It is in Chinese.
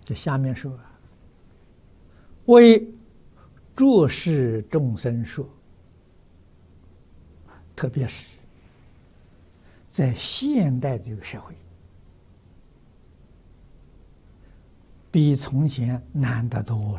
这下面说，为诸世众生说，特别是在现代这个社会，比从前难得多了。